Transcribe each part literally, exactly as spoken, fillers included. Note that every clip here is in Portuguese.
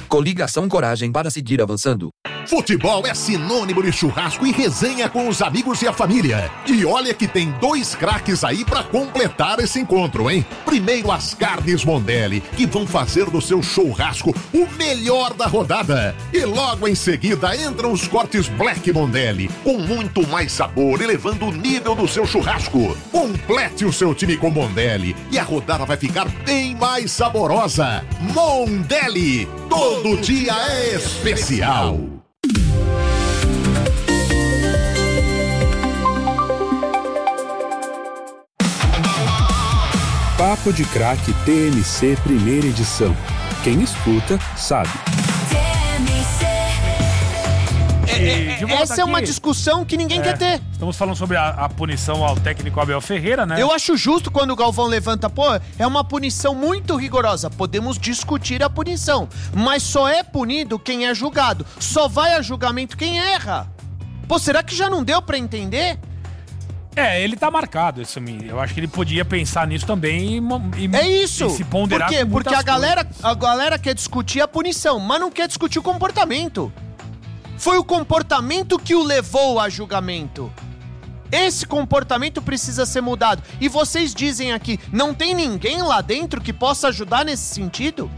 Coligação Coragem para seguir avançando. Futebol é sinônimo de churrasco e resenha com os amigos e a família. E olha que tem dois craques aí pra completar esse encontro, hein? Primeiro as carnes Mondelli, que vão fazer do seu churrasco o melhor da rodada. E logo em seguida entram os cortes Black Mondelli, com muito mais sabor, elevando o nível do seu churrasco. Complete o seu time com Mondelli e a rodada vai ficar bem mais saborosa. Mondelli, todo dia é especial. Papo de Craque T M C primeira edição. Quem escuta, sabe. É, é, essa aqui. é uma discussão que ninguém é, quer ter. Estamos falando sobre a, a punição ao técnico Abel Ferreira, né? Eu acho justo quando o Galvão levanta, pô, é uma punição muito rigorosa. Podemos discutir a punição, mas só é punido quem é julgado. Só vai a julgamento quem erra. Pô, será que já não deu pra entender? É, ele tá marcado, isso, eu acho que ele podia pensar nisso também e, e, é isso. e se ponderar. Por quê? Com Porque a galera, coisas. a galera quer discutir a punição, mas não quer discutir o comportamento. Foi o comportamento que o levou a julgamento. Esse comportamento precisa ser mudado. E vocês dizem aqui, não tem ninguém lá dentro que possa ajudar nesse sentido?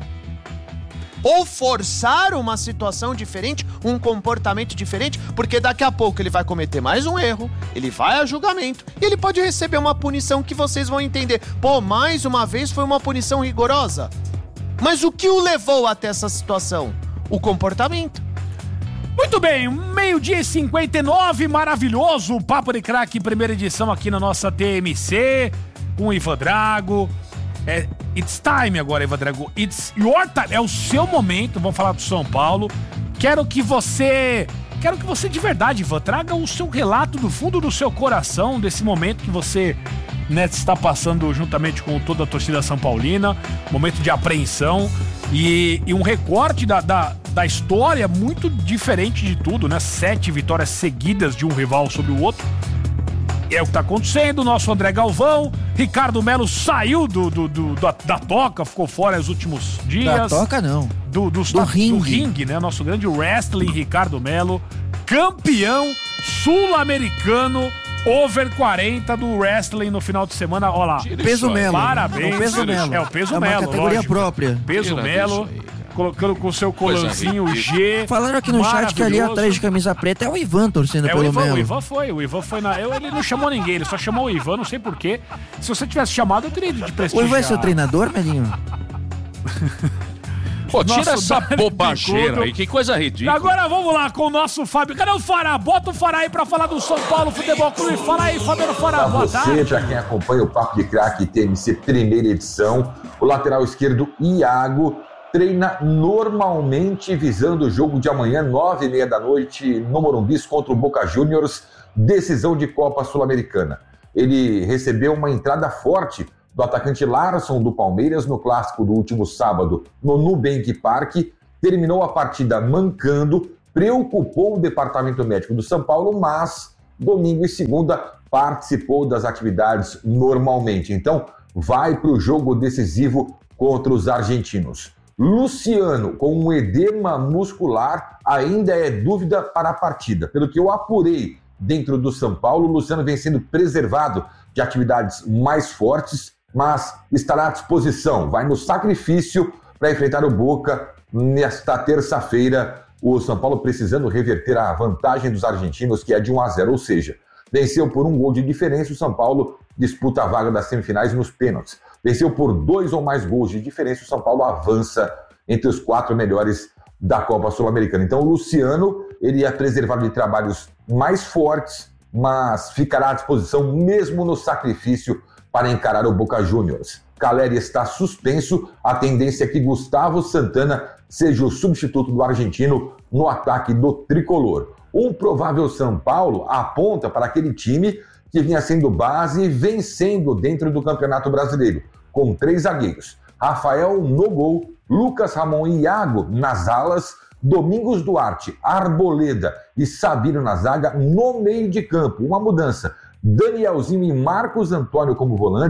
Ou forçar uma situação diferente, um comportamento diferente, porque daqui a pouco ele vai cometer mais um erro, ele vai a julgamento e ele pode receber uma punição que vocês vão entender. Pô, mais uma vez foi uma punição rigorosa. Mas o que o levou até essa situação? O comportamento. Muito bem, meio-dia e cinquenta e nove, maravilhoso, Papo de Craque, primeira edição aqui na nossa T M C, com o Ivan Drago. É, it's time agora, Ivan Drago. It's your time. É o seu momento. Vamos falar do São Paulo. Quero que você... Quero que você, de verdade, Ivan, traga o seu relato do fundo do seu coração desse momento que você, né, está passando juntamente com toda a torcida São Paulina. Momento de apreensão. E, e um recorte da, da, da história muito diferente de tudo, né? Sete vitórias seguidas de um rival sobre o outro. É o que tá acontecendo, o nosso André Galvão, Ricardo Melo saiu do, do, do, da, da toca, ficou fora nos últimos dias. Da toca não, do, do, do, do ringue. Do ringue, né? Nosso grande wrestling, Ricardo Melo, campeão sul-americano, over quarenta do wrestling no final de semana, olha lá. Peso Melo. Parabéns. É o Peso Melo. É o Peso é uma Melo, categoria lógico. própria. Peso Melo. Colocando com o seu colancinho G. Falaram aqui no chat que ali atrás de camisa preta é o Ivan torcendo é pelo o Ivan, Melo. O Ivan foi, o Ivan foi na... Eu, ele não chamou ninguém, ele só chamou o Ivan, não sei porquê. Se você tivesse chamado, eu teria ido de prestigiar. O Ivan é seu treinador, Melinho? Pô, tira essa bobageira aí, que coisa ridícula. Agora vamos lá com o nosso Fábio. Cadê o Fará? Bota o Fará aí pra falar do São Paulo Futebol Clube. Fala aí, Fabiano Fará. Boa você, tarde. Pra quem acompanha o Papo de Craque T M C primeira edição, o lateral esquerdo Iago treina normalmente visando o jogo de amanhã, nove e meia da noite, no Morumbi contra o Boca Juniors, decisão de Copa Sul-Americana. Ele recebeu uma entrada forte do atacante Larson do Palmeiras no clássico do último sábado no Nubank Park, terminou a partida mancando, preocupou o departamento médico do São Paulo, mas domingo e segunda participou das atividades normalmente. Então vai para o jogo decisivo contra os argentinos. Luciano, com um edema muscular, ainda é dúvida para a partida. Pelo que eu apurei dentro do São Paulo, o Luciano vem sendo preservado de atividades mais fortes, mas estará à disposição. Vai no sacrifício para enfrentar o Boca nesta terça-feira. O São Paulo precisando reverter a vantagem dos argentinos, que é de um a zero, ou seja, venceu por um gol de diferença, o São Paulo disputa a vaga das semifinais nos pênaltis. Venceu por dois ou mais gols de diferença, o São Paulo avança entre os quatro melhores da Copa Sul-Americana. Então o Luciano, ele é preservado de trabalhos mais fortes, mas ficará à disposição mesmo no sacrifício para encarar o Boca Juniors. Caleri está suspenso, a tendência é que Gustavo Santana seja o substituto do argentino no ataque do tricolor. Um provável São Paulo aponta para aquele time que vinha sendo base e vencendo dentro do Campeonato Brasileiro, com três zagueiros. Rafael no gol, Lucas Ramon e Iago nas alas, Domingos Duarte, Arboleda e Sabino na zaga no meio de campo. Uma mudança, Danielzinho e Marcos Antônio como volantes,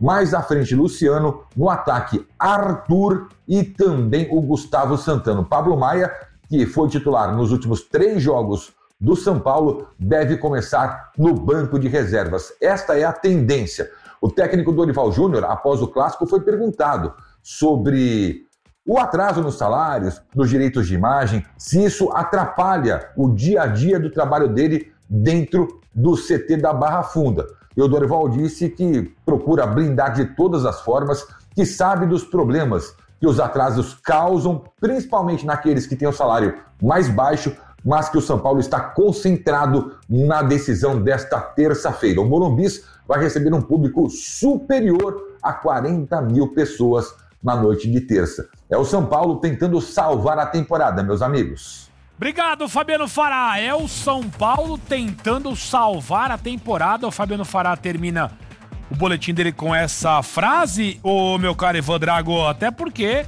Mais à frente, Luciano. No ataque, Arthur e também o Gustavo Santana. Pablo Maia, que foi titular nos últimos três jogos do São Paulo, deve começar no banco de reservas. Esta é a tendência. O técnico Dorival Júnior, após o clássico, foi perguntado sobre o atraso nos salários, nos direitos de imagem, se isso atrapalha o dia a dia do trabalho dele dentro do C T da Barra Funda. E o Dorival disse que procura blindar de todas as formas, que sabe dos problemas que os atrasos causam, principalmente naqueles que têm o salário mais baixo, mas que o São Paulo está concentrado na decisão desta terça-feira. O Morumbis vai receber um público superior a quarenta mil pessoas na noite de terça. É o São Paulo tentando salvar a temporada, meus amigos. Obrigado, Fabiano Fará. É o São Paulo tentando salvar a temporada. O Fabiano Fará termina o boletim dele com essa frase, ô meu caro Ivan Drago, até porque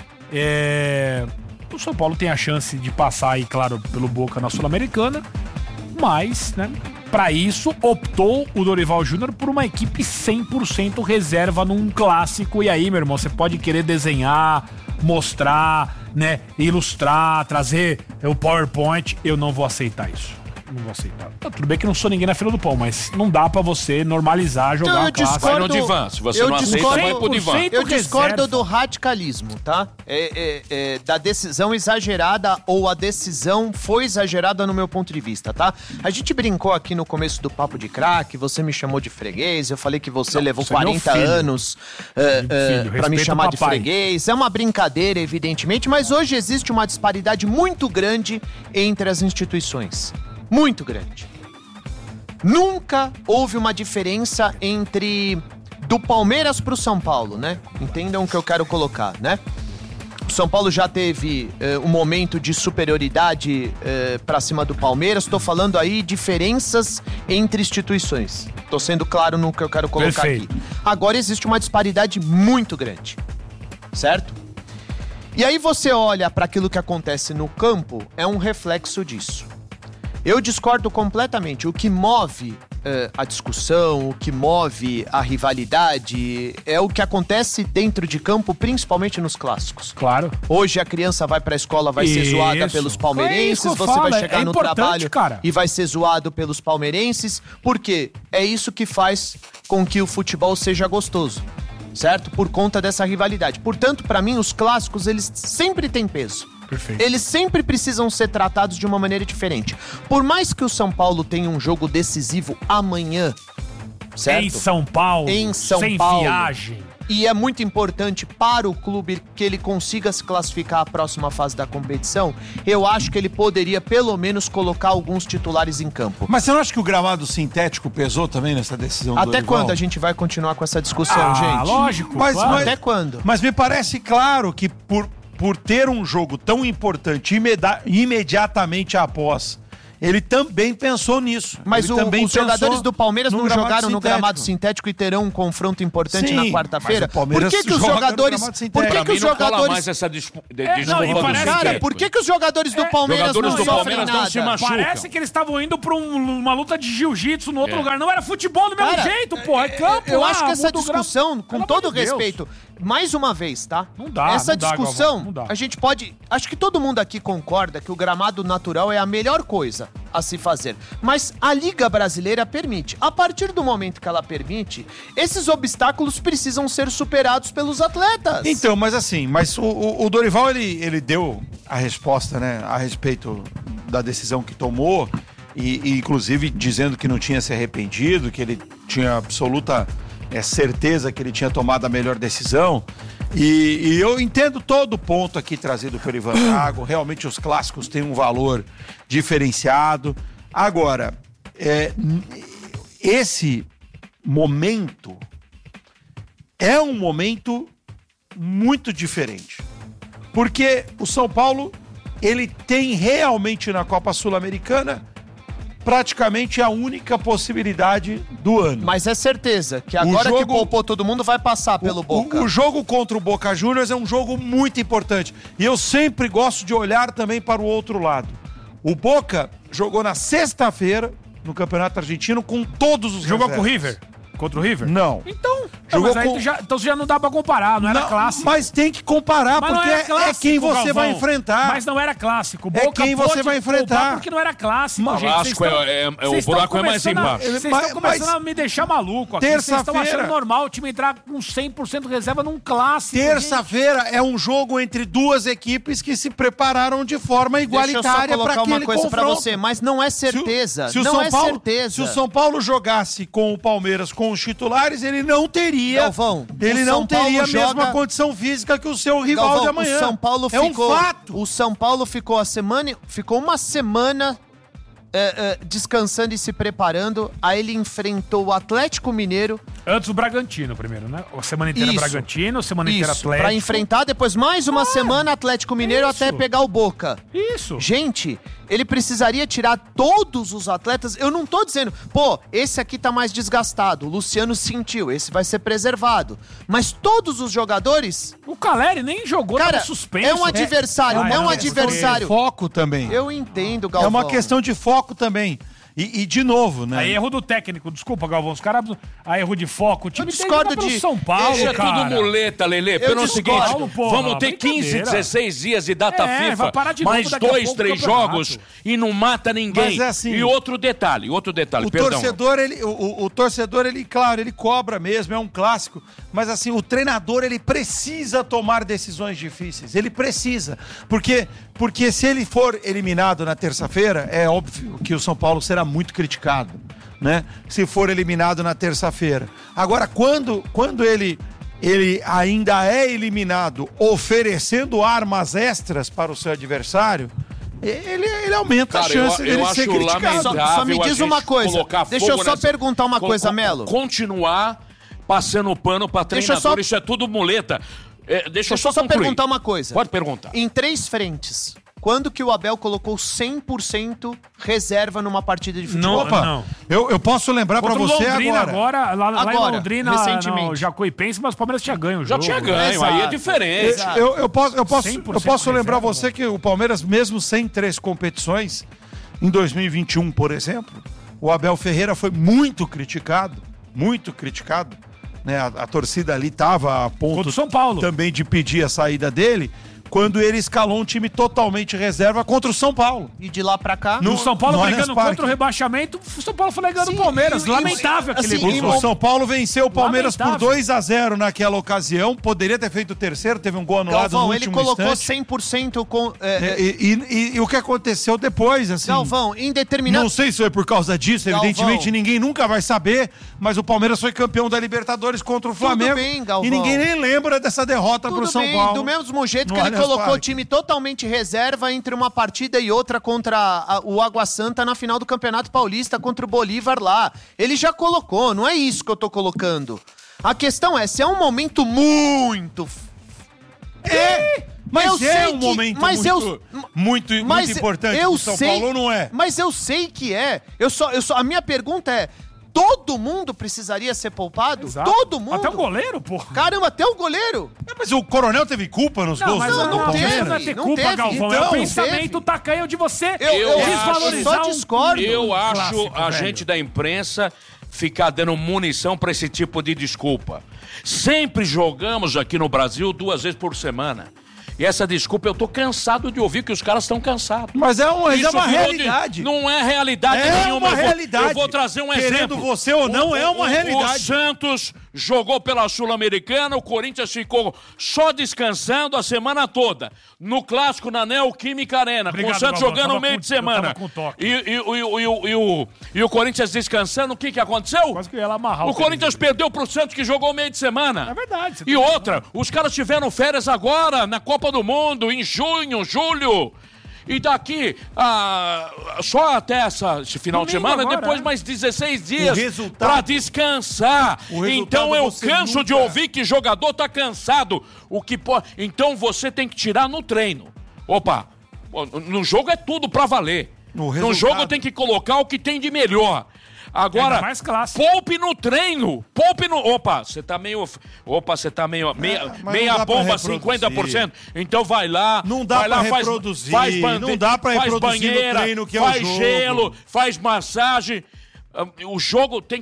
é... o São Paulo tem a chance de passar aí, claro, pelo Boca na Sul-Americana, mas, né, para isso optou o Dorival Júnior por uma equipe cem por cento reserva num clássico. E aí, meu irmão, você pode querer desenhar, mostrar, né, ilustrar, trazer o PowerPoint. Eu não vou aceitar isso. Não vou aceitar. Tá, tudo bem que não sou ninguém na fila do pão, mas não dá pra você normalizar, jogar então, a classe. Vai no divã. Se você não aceita, vai pro divã. Eu discordo do radicalismo, tá? É, é, é, da decisão exagerada, ou a decisão foi exagerada no meu ponto de vista, tá? A gente brincou aqui no começo do Papo de Craque, você me chamou de freguês, eu falei que você não, levou você quarenta anos uh, uh, pra me chamar de freguês. É uma brincadeira, evidentemente, mas hoje existe uma disparidade muito grande entre as instituições. Muito grande. Nunca houve uma diferença entre do Palmeiras pro São Paulo, né? Entendam o que eu quero colocar, né? O São Paulo já teve uh, um momento de superioridade uh, pra cima do Palmeiras. Tô falando aí diferenças entre instituições. Tô sendo claro no que eu quero colocar Perfeito. aqui. Agora existe uma disparidade muito grande, certo? E aí você olha para aquilo que acontece no campo, é um reflexo disso. Eu discordo completamente. O que move uh, a discussão, o que move a rivalidade é o que acontece dentro de campo, principalmente nos clássicos. Claro. Hoje a criança vai pra escola, vai isso. ser zoada pelos palmeirenses, você falo. vai chegar é no trabalho cara. e vai ser zoado pelos palmeirenses, porque é isso que faz com que o futebol seja gostoso, certo? Por conta dessa rivalidade. Portanto, pra mim, os clássicos, eles sempre têm peso. Perfeito. Eles sempre precisam ser tratados de uma maneira diferente. Por mais que o São Paulo tenha um jogo decisivo amanhã, certo? Em São Paulo. Em São sem Paulo. viagem. E é muito importante para o clube que ele consiga se classificar à próxima fase da competição. Eu acho que ele poderia, pelo menos, colocar alguns titulares em campo. Mas você não acha que o gramado sintético pesou também nessa decisão do Até Dorival? quando a gente vai continuar com essa discussão, ah, gente? lógico. Mas, claro. mas, Até quando? Mas me parece claro que por, por ter um jogo tão importante imeda- imediatamente após, ele também pensou nisso. Mas o, os jogadores do Palmeiras não jogaram sintético. no gramado sintético e terão um confronto importante Sim, na quarta-feira? Por que que os jogadores... Por que que os jogadores... mais essa dispu... é, não, e parece, cara, por que que os jogadores do Palmeiras jogadores não do sofrem Palmeiras nada? não se machucam. Parece que eles estavam indo pra um, uma luta de jiu-jitsu no outro É. lugar. Não era futebol do mesmo Cara, jeito, porra. É campo Eu lá, acho que essa muda o gra- discussão, com Pelo todo amor de Deus. respeito, mais uma vez, tá? Não dá, Essa não dá, discussão, Galvão, não dá. a gente pode... Acho que todo mundo aqui concorda que o gramado natural é a melhor coisa a se fazer. Mas a Liga Brasileira permite. A partir do momento que ela permite, esses obstáculos precisam ser superados pelos atletas. Então, mas assim, mas o, o, o Dorival, ele, ele deu a resposta, né, a respeito da decisão que tomou, e, e inclusive dizendo que não tinha se arrependido, que ele tinha absoluta é, certeza que ele tinha tomado a melhor decisão. E, e eu entendo todo o ponto aqui trazido pelo Ivan Drago. Realmente os clássicos têm um valor diferenciado. Agora, é, esse momento é um momento muito diferente. Porque o São Paulo, ele tem realmente na Copa Sul-Americana praticamente a única possibilidade do ano. Mas é certeza que agora jogo, que poupou todo mundo vai passar pelo o, Boca. O, o jogo contra o Boca Juniors é um jogo muito importante. E eu sempre gosto de olhar também para o outro lado. O Boca jogou na sexta-feira no Campeonato Argentino com todos os Jogou reservas. com o River? Contra o River? Não. Então, Jogou mas aí com- já, então já não dá pra comparar, não era Não, clássico. Mas tem que comparar, Mas não porque era é- clássico, é quem você Galvão. vai enfrentar. Mas não era clássico. É quem você pôde vai poupar enfrentar. Porque não era clássico, Mas gente. clássico Vocês tão- é- é- é- o vocês tão buraco é mais começando a- embaixo. Vocês Mas- estão começando mas- a me deixar maluco aqui. Vocês estão Terça-feira- achando normal o time entrar com cem por cento reserva num clássico. Terça-feira é um jogo entre duas equipes que se prepararam de forma Deixa eu só igualitária para colocar aquele uma coisa pra confronto. você, mas não é certeza. Se o, não São é Paulo, certeza. se o São Paulo jogasse com o Palmeiras com os titulares, ele não teria, Galvão, ele o não São Paulo teria a mesma joga- condição física que o seu rival Galvão, de amanhã. O São Paulo é ficou, um fato. O São Paulo ficou a semana, ficou uma semana é, é, descansando e se preparando. Aí ele enfrentou o Atlético Mineiro. Antes o Bragantino primeiro, né? A semana inteira Isso. Bragantino, semana inteira Isso, Atlético. pra enfrentar depois mais uma semana Atlético Mineiro isso. até pegar o Boca. Isso. Gente, ele precisaria tirar todos os atletas. Eu não tô dizendo, pô, esse aqui tá mais desgastado. O Luciano sentiu, esse vai ser preservado. Mas todos os jogadores. O Caleri nem jogou, Cara, tava suspenso. é um adversário, É, é, um é, adversário. Foco também. Eu entendo, É Galvão. uma questão de foco também. E, e de novo, né? Aí erro do técnico, desculpa, Galvão. Os caras. Aí erro de foco. O time Eu discordo tem que jogar pelo de- São Paulo, Isso é cara. tudo muleta, Lelê. Pelo discordo. seguinte, Paulo, porra, vamos ter quinze, brincadeira. dezesseis dias de data É, FIFA, vai parar de novo mais daqui a dois, pouco o três campeonato. jogos e não mata ninguém. Mas é assim, e outro detalhe, outro detalhe, O perdão. torcedor, ele, o, o- o torcedor, ele, claro, ele cobra mesmo, é um clássico. Mas assim, o treinador, ele precisa tomar decisões difíceis. Ele precisa. Porque, porque se ele for eliminado na terça-feira, é óbvio que o São Paulo será muito criticado, né? Se for eliminado na terça-feira. Agora, quando, quando ele, ele ainda é eliminado oferecendo armas extras para o seu adversário, ele, ele aumenta Cara, a chance eu- dele eu ser acho criticado. lamentável. Só, só me a diz gente uma coisa. colocar Deixa eu fogo só nessa- perguntar uma co- coisa, co- Melo. Continuar passando pano pra Deixa eu treinador, só- isso é tudo muleta. É, deixa, Deixa eu eu só só concluir. perguntar uma coisa. Pode perguntar. Em três frentes, quando que o Abel colocou cem por cento reserva numa partida de futebol? Não, Opa, não. Eu, eu posso lembrar pra Contra o você Londrina agora. agora, lá, lá em Agora, Londrina, recentemente. no Jacuipense, mas o Palmeiras tinha ganho o Já jogo. tinha ganho, aí é Exato. diferente. Exato. Eu, eu posso, eu posso, cem por eu cento posso lembrar reserva, você que o Palmeiras, mesmo sem três competições, em dois mil e vinte e um, por exemplo, o Abel Ferreira foi muito criticado, muito criticado. Né? A, a torcida ali estava a ponto Contra o São Paulo. também de pedir a saída dele, quando ele escalou um time totalmente reserva contra o São Paulo. E de lá pra cá? No, No- São Paulo no brigando Allianz Parque. contra o rebaixamento, o São Paulo foi ligando o Sim, Palmeiras. e- e- Lamentável aquele assim, gol. O São Paulo venceu o Palmeiras por Lamentável. dois a zero naquela ocasião. Poderia ter feito o terceiro, teve um gol anulado Galvão, no ele último colocou instante. cem por cento com... é, É, E, e- e- e o que aconteceu depois, assim... Galvão, em determinado... Não sei se foi por causa disso, Galvão. evidentemente ninguém nunca vai saber, mas o Palmeiras foi campeão da Libertadores contra o Flamengo. bem, Galvão. E ninguém nem lembra dessa derrota pro Tudo São bem, Paulo. do mesmo jeito no que ele Allianz colocou o Parque. time totalmente reserva entre uma partida e outra contra a- o Água Santa na final do Campeonato Paulista contra o Bolívar lá. Ele já colocou, não é isso que eu tô colocando. A questão é, se é um momento muito... É, mas Eu é sei um que- momento mas muito, eu- muito, Mas muito importante eu pro São sei, Paulo, ou não é? Mas eu sei que é. Eu só, eu só, a minha pergunta é, todo mundo precisaria ser poupado? Exato. Todo mundo? Até o goleiro, porra. Caramba, até o goleiro. É, mas o Coronel teve culpa nos Não, gols mas do não, não, não teve, teve, não é ter não culpa, teve. Galvão. é Então, o pensamento teve. tacanho de você Eu, eu, Eu desvalorizar eu só um- discordo. Eu acho clássico, a velho. gente da imprensa ficar dando munição pra esse tipo de desculpa. Sempre jogamos aqui no Brasil duas vezes por semana. E essa desculpa eu tô cansado de ouvir que os caras estão cansados. Mas é, um, mas é Isso uma virou de- realidade. Não é realidade É nenhuma. uma Eu vou- realidade. Eu vou trazer um Querendo exemplo. você ou não, O- é uma o- realidade. O Santos jogou pela Sul-Americana, o Corinthians ficou só descansando a semana toda. No clássico na Neoquímica Arena, Obrigado, com o Santos Galvão, jogando no tava meio com- de eu semana. tava com toque. E, e- e- e- e o- e o- e o Corinthians descansando, o que, que aconteceu? Quase que eu ia lá amarrar o O Corinthians tênis. perdeu pro Santos que jogou meio de semana. É verdade, você E tem outra, os caras tiveram férias agora na Copa do Mundo, em junho, julho. E daqui, ah, só até essa, esse final de Domingo semana, agora, depois é. mais dezesseis dias resultado- pra descansar. o resultado Então eu você canso nunca- de ouvir que jogador tá cansado. O que pode... Então você tem que tirar no treino. Opa, no jogo é tudo pra valer. No No, resultado. jogo tem que colocar o que tem de melhor. Agora, Ainda mais clássico. poupe no treino. Poupe no... Opa, você tá meio... Opa, você tá meio... Meia, mas não meia dá pra bomba, reproduzir. cinquenta por cento. Então vai lá... Não dá vai lá, pra faz- reproduzir, Faz, bande- não dá pra faz reproduzir no banheira, treino que é o faz jogo. gelo, faz massagem. Ah, O jogo tem que...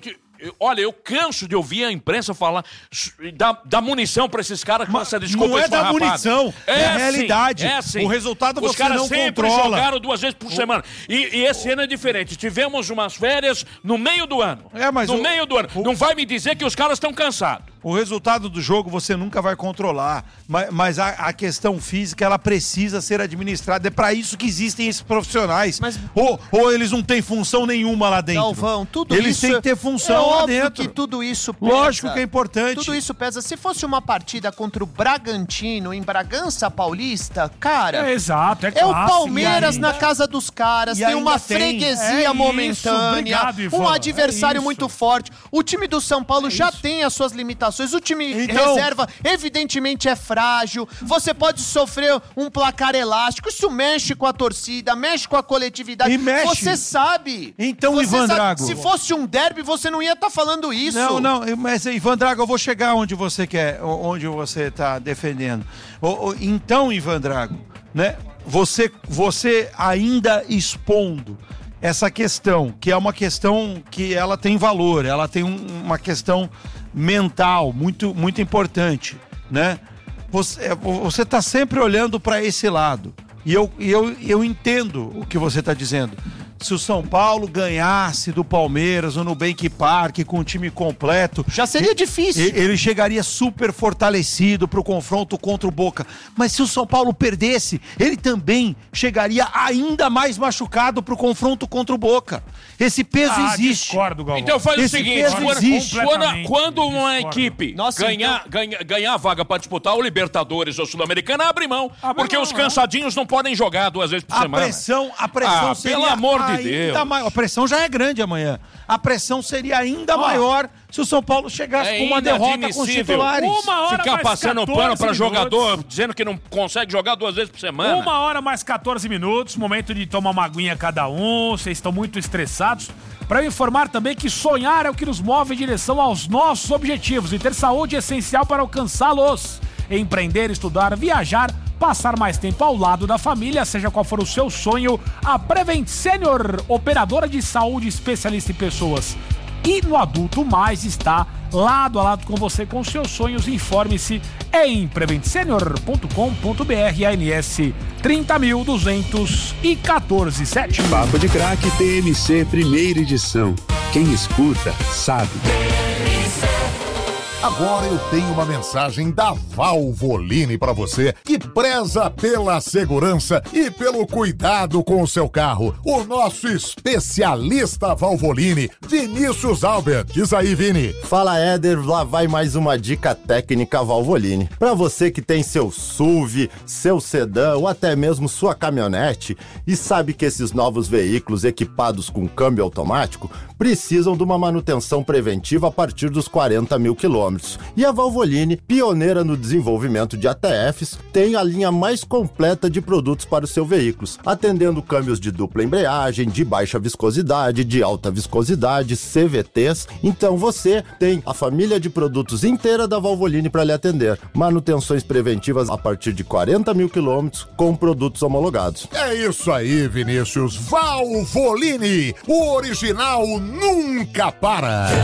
eu- olha, eu canso de ouvir a imprensa falar da, da munição pra esses caras com essa desculpa não é da esfarrapada. munição, é a sim, realidade. É sim. O resultado Os você caras não sempre controla. jogaram duas vezes por semana. E, e esse ano é diferente. Tivemos umas férias no meio do ano. É, mas no o- meio do ano. o- Não vai me dizer que os caras estão cansados. O resultado do jogo você nunca vai controlar, mas, mas a, a questão física ela precisa ser administrada. É para isso que existem esses profissionais. Mas- Ou, ou eles não têm função nenhuma lá dentro. Galvão, tudo eles isso... têm que ter função é lá óbvio dentro. que tudo isso pesa. Lógico que é importante. Tudo isso pesa. Se fosse uma partida contra o Bragantino em Bragança Paulista, cara... É exato, é É clássico. o Palmeiras e na ainda- casa dos caras, e tem uma ainda tem. freguesia É isso, momentânea, obrigado, Ivan, um adversário é isso. muito forte. O time do São Paulo já tem as suas limitações. O time Então- reserva, evidentemente, é frágil. Você pode sofrer um placar elástico. Isso mexe com a torcida, mexe com a coletividade. E mexe. Você sabe. Então, Você Ivan sabe. Drago. Se fosse um derby, você não ia estar falando isso. Não, não, mas Ivan Drago, eu vou chegar onde você quer, onde você está defendendo. O- o- Então, Ivan Drago, né? Você, você ainda expondo essa questão, que é uma questão que ela tem valor, ela tem um- uma questão mental muito, muito importante, né? Você você está sempre olhando para esse lado. E eu, e eu, eu entendo o que você está dizendo. Se o São Paulo ganhasse do Palmeiras no Nubank Park com o time completo... Já seria difícil. e- Ele chegaria super fortalecido para o confronto contra o Boca. Mas se o São Paulo perdesse, ele também chegaria ainda mais machucado para o confronto contra o Boca. Esse peso Ah, existe. discordo, Galvão. Então faz o Esse seguinte, peso quando, existe. quando- quando uma Discordo. equipe Nossa, ganhar, ganha- ganhar a vaga para disputar o Libertadores ou Sul-Americana, abre mão. Abre porque mão, os né? cansadinhos não podem jogar duas vezes por A semana. pressão, a pressão Ah, seria pelo amor de ainda Deus. maior. A pressão já é grande amanhã. A pressão seria ainda maior se o São Paulo chegasse É com uma derrota com os inadmissível. titulares. Uma hora Ficar mais passando catorze pano para minutos. jogador, dizendo que não consegue jogar duas vezes por semana. Uma hora mais catorze minutos, momento de tomar uma aguinha cada um, vocês estão muito estressados. Para eu informar também que sonhar é o que nos move em direção aos nossos objetivos e ter saúde é essencial para alcançá-los. Empreender, estudar, viajar, passar mais tempo ao lado da família, seja qual for o seu sonho, a Prevent Senior, operadora de saúde especialista em pessoas e no adulto mais, está lado a lado com você com seus sonhos. Informe-se em prevent senior ponto com ponto b r, A N S trinta mil duzentos e quatorze sete. Papo de Craque T M C primeira edição. Quem escuta, sabe. Agora eu tenho uma mensagem da Valvoline para você que preza pela segurança e pelo cuidado com o seu carro. O nosso especialista Valvoline, Vinícius Albert. Diz aí, Vini. Fala, Éder, lá vai mais uma dica técnica Valvoline. Para você que tem seu S U V, seu sedã ou até mesmo sua caminhonete e sabe que esses novos veículos equipados com câmbio automático precisam de uma manutenção preventiva a partir dos quarenta mil quilômetros. E a Valvoline, pioneira no desenvolvimento de A T Fs, tem a linha mais completa de produtos para os seus veículos, atendendo câmbios de dupla embreagem, de baixa viscosidade, de alta viscosidade, C V Ts. Então você tem a família de produtos inteira da Valvoline para lhe atender. Manutenções preventivas a partir de quarenta mil quilômetros com produtos homologados. É isso aí, Vinícius. Valvoline, o original nunca para.